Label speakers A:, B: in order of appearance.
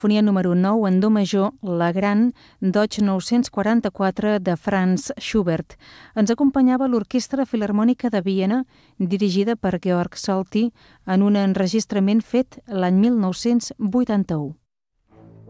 A: Sinfonia número 9 en do major, la gran Deutsch 944 de Franz Schubert. Ens acompanyava l'Orquestra Filharmònica de Viena, dirigida per Georg Solti, en un enregistrament fet l'any 1981.